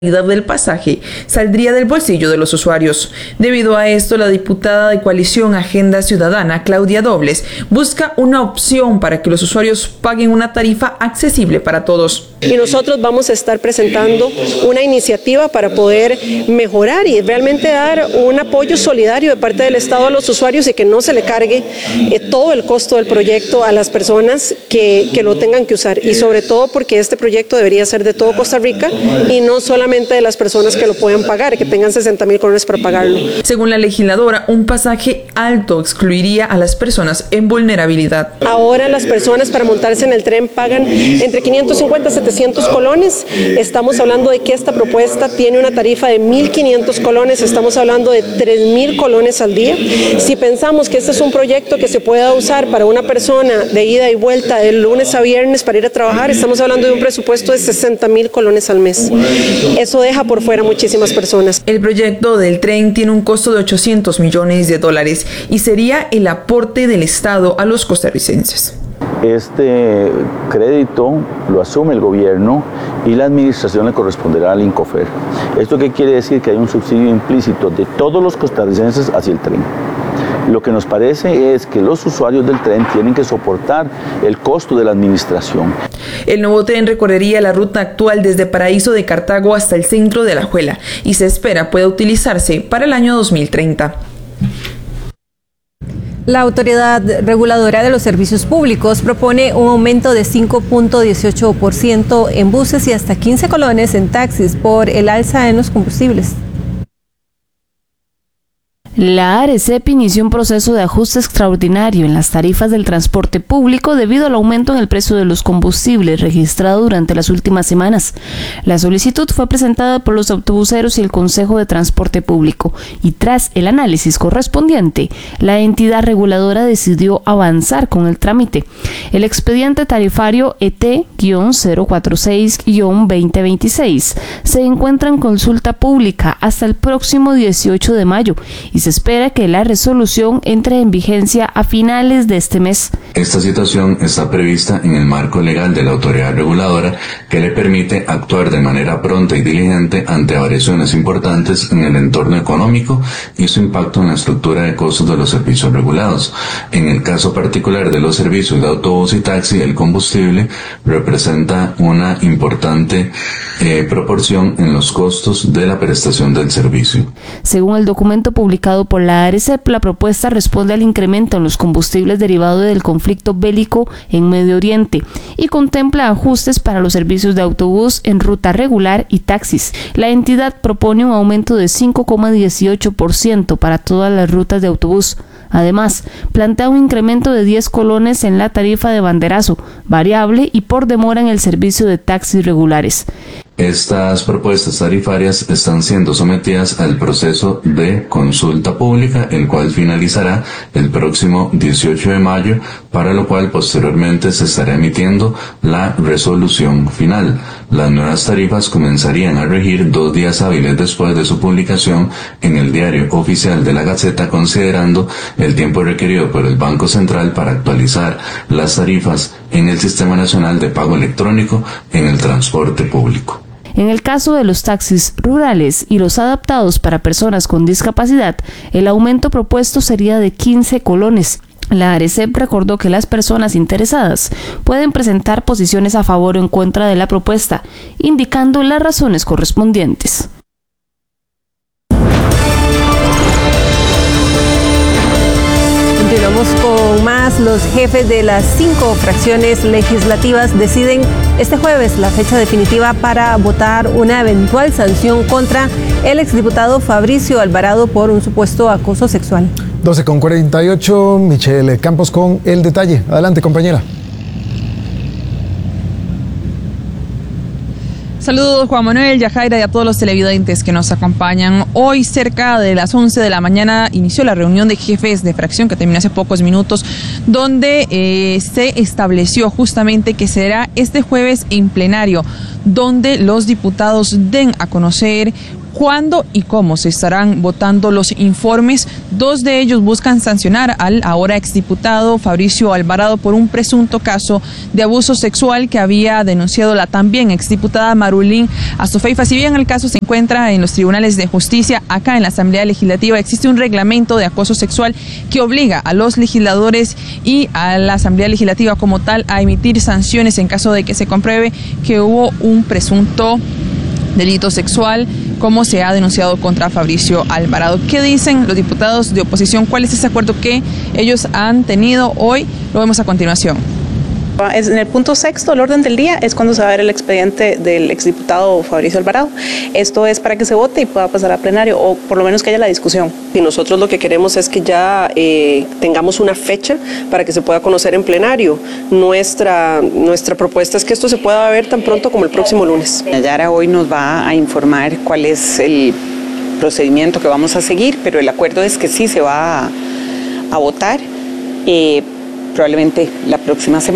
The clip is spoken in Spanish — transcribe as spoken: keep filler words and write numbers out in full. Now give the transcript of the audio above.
del pasaje saldría del bolsillo de los usuarios. Debido a esto, la diputada de Coalición Agenda Ciudadana, Claudia Dobles, busca una opción para que los usuarios paguen una tarifa accesible para todos. Y nosotros vamos a estar presentando una iniciativa para poder mejorar y realmente dar un apoyo solidario de parte del Estado a los usuarios y que no se le cargue eh, todo el costo del proyecto a las personas que, que lo tengan que usar. Y sobre todo porque este proyecto debería ser de todo Costa Rica y no solamente de las personas que lo puedan pagar, que tengan sesenta mil colones para pagarlo. Según la legisladora, un pasaje alto excluiría a las personas en vulnerabilidad. Ahora las personas para montarse en el tren pagan entre quinientos cincuenta a setecientos colones. Estamos hablando de que esta propuesta tiene una tarifa de mil quinientos colones, estamos hablando de tres mil colones al día. Si pensamos que este es un proyecto que se pueda usar para una persona de ida y vuelta de lunes a viernes para ir a trabajar, estamos hablando de un presupuesto de sesenta mil colones al mes. Eso deja por fuera muchísimas personas. El proyecto del tren tiene un costo de ochocientos millones de dólares y sería el aporte del Estado a los costarricenses. Este crédito lo asume el gobierno y la administración le corresponderá al INCOFER. ¿Esto qué quiere decir? Que hay un subsidio implícito de todos los costarricenses hacia el tren. Lo que nos parece es que los usuarios del tren tienen que soportar el costo de la administración. El nuevo tren recorrería la ruta actual desde Paraíso de Cartago hasta el centro de Alajuela y se espera pueda utilizarse para el año dos mil treinta. La Autoridad Reguladora de los Servicios Públicos propone un aumento de cinco punto dieciocho por ciento en buses y hasta quince colones en taxis por el alza en los combustibles. La ARECEP inició un proceso de ajuste extraordinario en las tarifas del transporte público debido al aumento en el precio de los combustibles registrado durante las últimas semanas. La solicitud fue presentada por los autobuseros y el Consejo de Transporte Público y tras el análisis correspondiente, la entidad reguladora decidió avanzar con el trámite. El expediente tarifario E T cero cuatro seis veinte veintiséis se encuentra en consulta pública hasta el próximo dieciocho de mayo y se espera que la resolución entre en vigencia a finales de este mes. Esta situación está prevista en el marco legal de la autoridad reguladora que le permite actuar de manera pronta y diligente ante variaciones importantes en el entorno económico y su impacto en la estructura de costos de los servicios regulados. En el caso particular de los servicios de autobús y taxi, el combustible representa una importante eh, proporción en los costos de la prestación del servicio. Según el documento publicado por la ARECEP, la propuesta responde al incremento en los combustibles derivado del conflicto bélico en Medio Oriente y contempla ajustes para los servicios de autobús en ruta regular y taxis. La entidad propone un aumento de cinco coma dieciocho por ciento para todas las rutas de autobús. Además, plantea un incremento de diez colones en la tarifa de banderazo, variable y por demora en el servicio de taxis regulares. Estas propuestas tarifarias están siendo sometidas al proceso de consulta pública, el cual finalizará el próximo dieciocho de mayo, para lo cual posteriormente se estará emitiendo la resolución final. Las nuevas tarifas comenzarían a regir dos días hábiles después de su publicación en el Diario Oficial de la Gaceta, considerando el tiempo requerido por el Banco Central para actualizar las tarifas en el Sistema Nacional de Pago Electrónico en el transporte público. En el caso de los taxis rurales y los adaptados para personas con discapacidad, el aumento propuesto sería de quince colones. La ARECEP recordó que las personas interesadas pueden presentar posiciones a favor o en contra de la propuesta, indicando las razones correspondientes. Continuamos con más. Los jefes de las cinco fracciones legislativas deciden este jueves la fecha definitiva para votar una eventual sanción contra el exdiputado Fabricio Alvarado por un supuesto acoso sexual. doce con cuarenta y ocho, Michelle Campos con el detalle. Adelante, compañera. Saludos Juan Manuel, Yajaira y a todos los televidentes que nos acompañan. Hoy cerca de las once de la mañana inició la reunión de jefes de fracción que terminó hace pocos minutos, donde eh, se estableció justamente que será este jueves en plenario donde los diputados den a conocer cuándo y cómo se estarán votando los informes. Dos de ellos buscan sancionar al ahora exdiputado Fabricio Alvarado por un presunto caso de abuso sexual que había denunciado la también exdiputada Marulín Astufeifa. Si bien el caso se encuentra en los tribunales de justicia, acá en la Asamblea Legislativa existe un reglamento de acoso sexual que obliga a los legisladores y a la Asamblea Legislativa como tal a emitir sanciones en caso de que se compruebe que hubo un presunto delito sexual, como se ha denunciado contra Fabricio Alvarado. ¿Qué dicen los diputados de oposición? ¿Cuál es ese acuerdo que ellos han tenido hoy? Lo vemos a continuación. En el punto sexto, el orden del día, es cuando se va a ver el expediente del exdiputado Fabricio Alvarado. Esto es para que se vote y pueda pasar a plenario, o por lo menos que haya la discusión. Y nosotros lo que queremos es que ya eh, tengamos una fecha para que se pueda conocer en plenario. Nuestra, nuestra propuesta es que esto se pueda ver tan pronto como el próximo lunes. Nayara hoy nos va a informar cuál es el procedimiento que vamos a seguir, pero el acuerdo es que sí se va a, a votar, eh, probablemente la próxima semana.